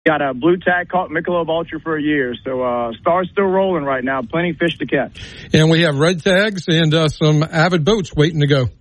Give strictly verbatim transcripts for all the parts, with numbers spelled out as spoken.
Got a blue tag caught Michelob Ultra for a year. So uh, Star's still rolling right now. Plenty of fish to catch. And we have red tags and uh, some Avid boats waiting to go.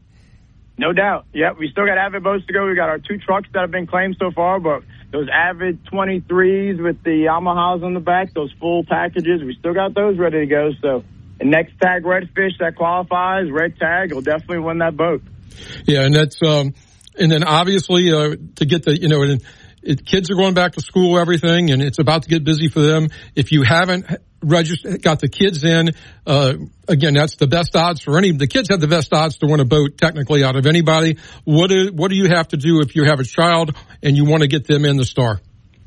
No doubt. Yep, we still got Avid boats to go. We got our two trucks that have been claimed so far, but those Avid twenty-threes with the Yamahas on the back, those full packages, we still got those ready to go. So the next tag redfish that qualifies, red tag, will definitely win that boat. Yeah, and that's um, and then obviously uh, to get the, you know, it, it, kids are going back to school, everything, and it's about to get busy for them. If you haven't registered, got the kids in, uh, again, that's the best odds for any, the kids have the best odds to win a boat technically out of anybody. What do, what do you have to do if you have a child and you want to get them in the Star?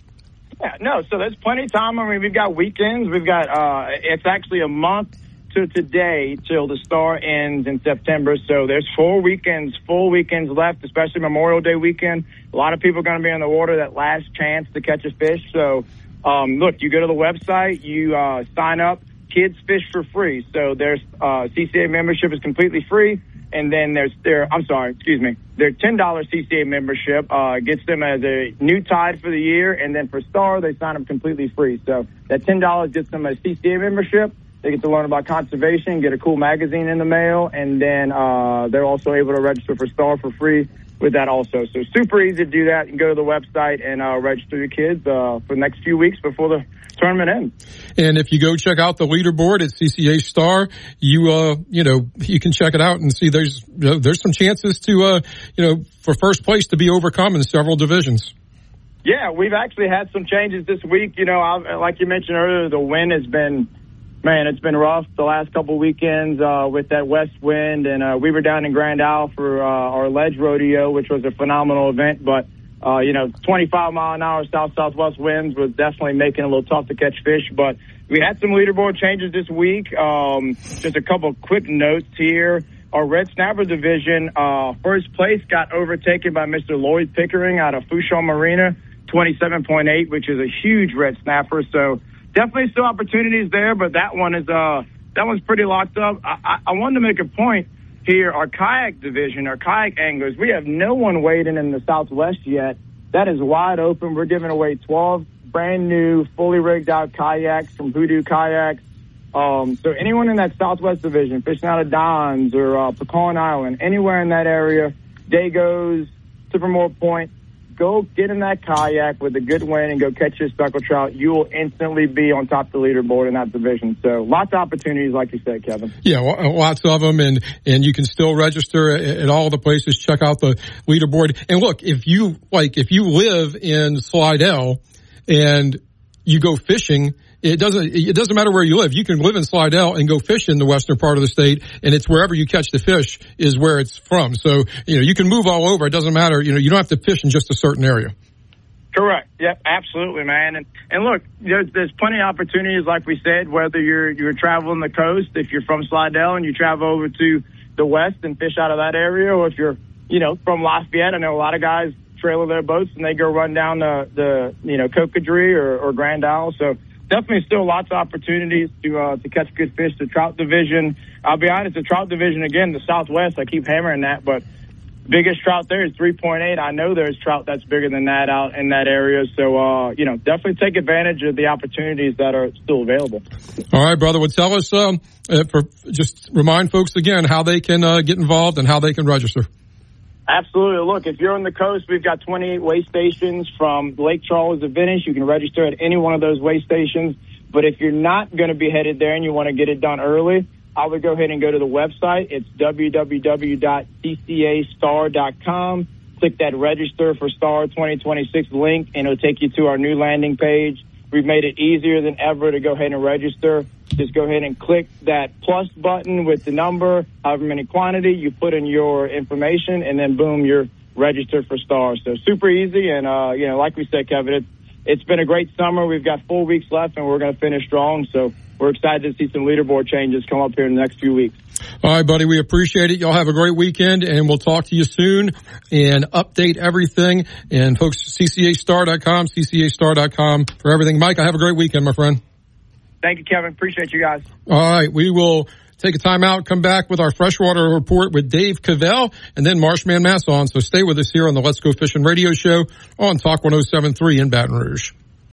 Yeah, no, so there's plenty of time. I mean, we've got weekends. We've got, uh, it's actually a month to today till the Star ends in September. So there's four weekends, full weekends left, especially Memorial Day weekend. A lot of people are going to be on the water, that last chance to catch a fish. So, um, look, you go to the website, you uh, sign up, kids fish for free. So there's uh, C C A membership is completely free. And then there's their, I'm sorry, excuse me, their ten dollars C C A membership uh, gets them as a new tide for the year. And then for Star, they sign up completely free. So that ten dollars gets them a C C A membership. They get to learn about conservation, get a cool magazine in the mail, and then uh, they're also able to register for Star for free with that also. So super easy to do that. You can go to the website and uh, register your kids uh, for the next few weeks before the tournament ends. And if you go check out the leaderboard at C C A Star, you uh you know you can check it out and see there's you know, there's some chances to uh you know for first place to be overcome in several divisions. Yeah, we've actually had some changes this week. You know, I, like you mentioned earlier, the wind has been. Man, it's been rough the last couple weekends uh, with that west wind, and uh, we were down in Grand Isle for uh, our ledge rodeo, which was a phenomenal event. But uh, you know, twenty-five mile an hour south southwest winds was definitely making it a little tough to catch fish. But we had some leaderboard changes this week. Um, just a couple quick notes here. Our red snapper division, uh, first place got overtaken by Mister Lloyd Pickering out of Fouchon Marina, twenty-seven point eight, which is a huge red snapper. So. Definitely still opportunities there, but that one is uh that one's pretty locked up. I, I, I wanted to make a point here. Our kayak division, our kayak anglers, we have no one waiting in the Southwest yet. That is wide open. We're giving away twelve brand new, fully rigged out kayaks from Hoodoo Kayaks. Um, so anyone in that Southwest division, fishing out of Don's or uh, Pecan Island, anywhere in that area, Dagos, Livermore Point, go get in that kayak with a good wind and go catch your speckled trout. You will instantly be on top of the leaderboard in that division. So lots of opportunities, like you said, Kevin. Yeah, lots of them, and and you can still register at, at all the places. Check out the leaderboard. And look, if you like, if you live in Slidell and you go fishing, it doesn't it doesn't matter where you live. You can live in Slidell and go fish in the western part of the state, and it's wherever you catch the fish is where it's from. So, you know, you can move all over. It doesn't matter. You know, you don't have to fish in just a certain area. Correct. Yep, absolutely, man. And and look, there's there's plenty of opportunities, like we said, whether you're you're traveling the coast, if you're from Slidell and you travel over to the west and fish out of that area, or if you're, you know, from Lafayette. I know a lot of guys trailer their boats and they go run down the, the you know, Cocodrie or, or Grand Isle. So definitely still lots of opportunities to uh, to catch good fish. The trout division, I'll be honest, the trout division, again, the Southwest, I keep hammering that, but biggest trout there is three point eight. I know there's trout that's bigger than that out in that area. So, uh, you know, definitely take advantage of the opportunities that are still available. All right, brother. Well, tell us, um, uh, for just remind folks again how they can uh, get involved and how they can register. Absolutely. Look, if you're on the coast, we've got twenty-eight weigh stations from Lake Charles to Venice. You can register at any one of those weigh stations. But if you're not going to be headed there and you want to get it done early, I would go ahead and go to the website. It's w w w dot c c a star dot com. Click that register for Star twenty twenty-six link, and it'll take you to our new landing page. We've made it easier than ever to go ahead and register. Just go ahead and click that plus button with the number, however many quantity. You put in your information, and then, boom, you're registered for Star. So super easy, and, uh, you know, like we said, Kevin, it's, it's been a great summer. We've got four weeks left, and we're going to finish strong. So we're excited to see some leaderboard changes come up here in the next few weeks. All right, buddy. We appreciate it. Y'all have a great weekend, and we'll talk to you soon and update everything. And folks, C C A star dot com, C C A star dot com for everything. Mike, I have a great weekend, my friend. Thank you, Kevin. Appreciate you guys. All right. We will take a time out, come back with our freshwater report with Dave Cavell and then Marshman Masson. So stay with us here on the Let's Go Fishing radio show on Talk one oh seven point three in Baton Rouge.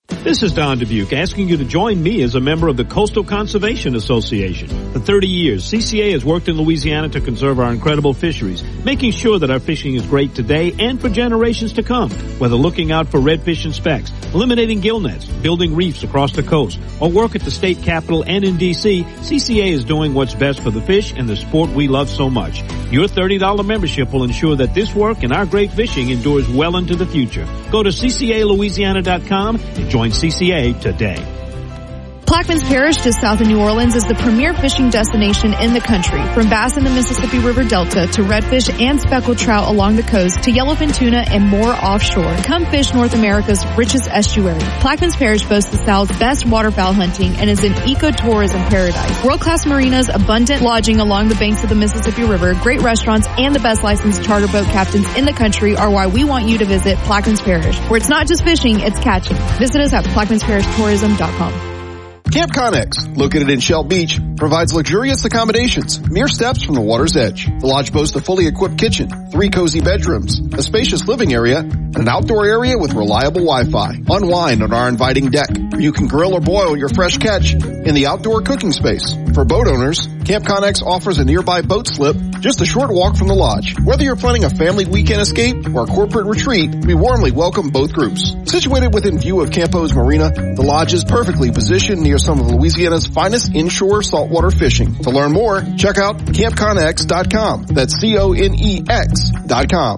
This is Don Dubuque asking you to join me as a member of the Coastal Conservation Association. For thirty years, C C A has worked in Louisiana to conserve our incredible fisheries, making sure that our fishing is great today and for generations to come. Whether looking out for redfish and specks, eliminating gill nets, building reefs across the coast, or work at the state capitol and in D C, C C A is doing what's best for the fish and the sport we love so much. Your thirty dollars membership will ensure that this work and our great fishing endures well into the future. Go to C C A Louisiana dot com and join C C A today. Plaquemines Parish, just south of New Orleans, is the premier fishing destination in the country. From bass in the Mississippi River Delta to redfish and speckled trout along the coast to yellowfin tuna and more offshore. Come fish North America's richest estuary. Plaquemines Parish boasts the South's best waterfowl hunting and is an ecotourism paradise. World-class marinas, abundant lodging along the banks of the Mississippi River, great restaurants, and the best licensed charter boat captains in the country are why we want you to visit Plaquemines Parish, where it's not just fishing, it's catching. Visit us at plaquemines parish tourism dot com. Camp Connex, located in Shell Beach, provides luxurious accommodations, mere steps from the water's edge. The lodge boasts a fully equipped kitchen, three cozy bedrooms, a spacious living area, and an outdoor area with reliable Wi-Fi. Unwind on our inviting deck, where you can grill or boil your fresh catch in the outdoor cooking space. For boat owners, Camp Connex offers a nearby boat slip, just a short walk from the lodge. Whether you're planning a family weekend escape or a corporate retreat, we warmly welcome both groups. Situated within view of Campos Marina, the lodge is perfectly positioned near some of Louisiana's finest inshore saltwater fishing. To learn more, check out camp connex dot com. That's C O N E X dot com.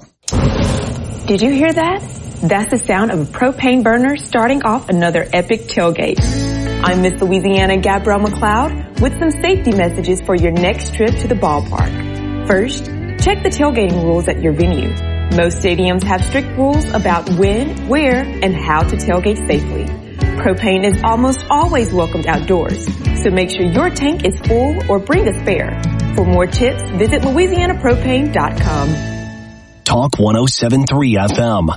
Did you hear that? That's the sound of a propane burner starting off another epic tailgate. I'm Miss Louisiana Gabrielle McLeod with some safety messages for your next trip to the ballpark. First, check the tailgating rules at your venue. Most stadiums have strict rules about when, where, and how to tailgate safely. Propane is almost always welcomed outdoors, so make sure your tank is full or bring a spare. For more tips, visit louisiana propane dot com. Talk one oh seven point three F M.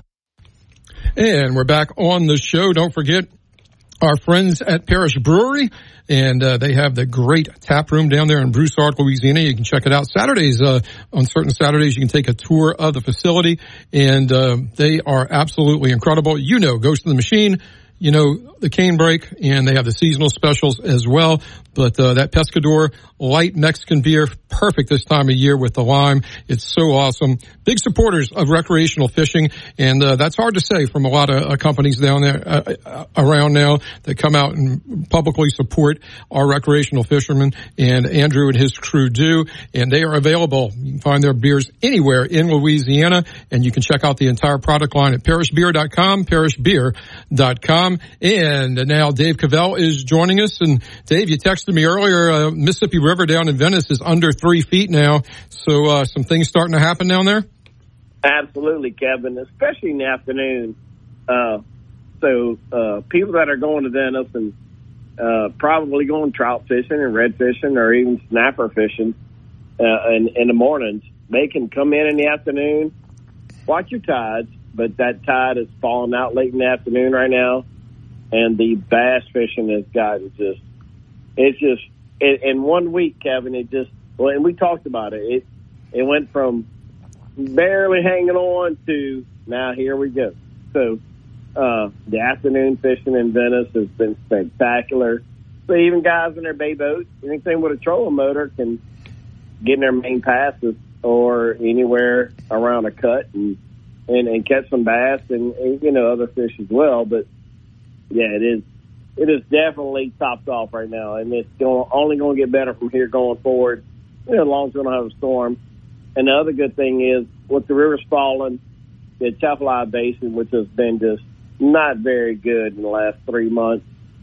And we're back on the show. Don't forget our friends at Parish Brewery, and uh, they have the great tap room down there in Broussard, Louisiana. You can check it out. Saturdays, uh, on certain Saturdays, you can take a tour of the facility, and uh, they are absolutely incredible. You know, Ghost in the Machine, you know, the Cane Break, and they have the seasonal specials as well. But uh, that Pescador light Mexican beer, perfect this time of year with the lime. It's so awesome. Big supporters of recreational fishing, and uh, that's hard to say from a lot of uh, companies down there uh, uh, around now that come out and publicly support our recreational fishermen, and Andrew and his crew do, and they are available. You can find their beers anywhere in Louisiana, and you can check out the entire product line at parish beer dot com, parish beer dot com. And now Dave Cavell is joining us, and Dave, you texted me earlier, uh, Mississippi River down in Venice is under three feet now, so uh, some things starting to happen down there? Absolutely, Kevin, especially in the afternoon. Uh, so uh, people that are going to Venice and uh, probably going trout fishing and red fishing or even snapper fishing uh, in, in the mornings, they can come in in the afternoon, watch your tides, but that tide is falling out late in the afternoon right now, and the bass fishing has gotten just, it's just, it, in one week, Kevin, it just, well, and we talked about it, it, it went from barely hanging on to now here we go. So uh, the afternoon fishing in Venice has been spectacular. So even guys in their bay boats, anything with a trolling motor can get in their main passes or anywhere around a cut and, and, and catch some bass and, and, you know, other fish as well. But, yeah, it is it is definitely topped off right now, and it's going, only going to get better from here going forward, you know, as long as we don't have a storm. And the other good thing is, with the rivers falling, the Atchafalaya Basin, which has been just not very good in the last three months,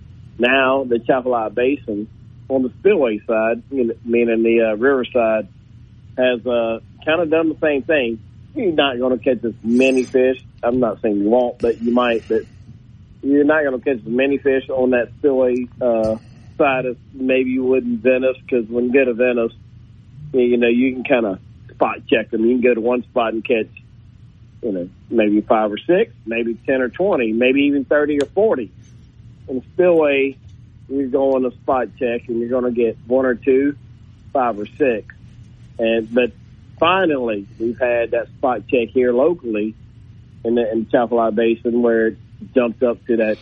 now the Atchafalaya Basin on the spillway side, meaning the uh, river side, has uh, kind of done the same thing. You're not going to catch as many fish. I'm not saying you won't, but you might. But you're not going to catch as many fish on that spillway uh, side as maybe you would in Venice, because when you go to Venice, you know, you can kind of spot check them. You can go to one spot and catch, you know, maybe five or six, maybe ten or twenty, maybe even thirty or forty. In the spillway, you're going to spot check and you're going to get one or two, five or six. And but finally, we've had that spot check here locally in the, in the Atchafalaya Basin where it jumped up to that